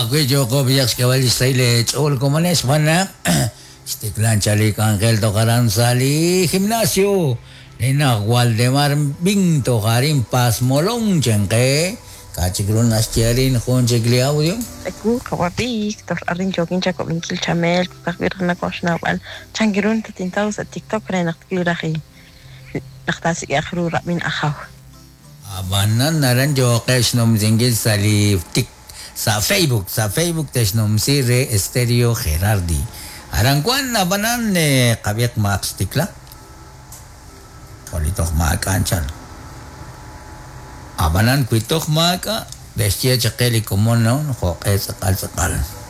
Kwe Joko Biyak Kawalistay All Kumanes Manak Stiklan Chalik Angel Tokaran Sali Gimnasio Nina Waldemar Binto Karim Pas Molong Chengke Kachigron Astiarin Konchegli Audio Aku kawapi tor arin jogging chako binkil chamel kakbir na koshna wal changirun tatintau sa TikTok na naktilaki naktasik akhru min akhaw Abanan naran Jokes Nom Zingil Sali Tik sa Facebook tes nom Sire Estereo Gerardi Arangkuan abanan kabiak Max Tikla Politok Makanchal Abanan kuitok maka Bestia Chakeli Kumono Sakal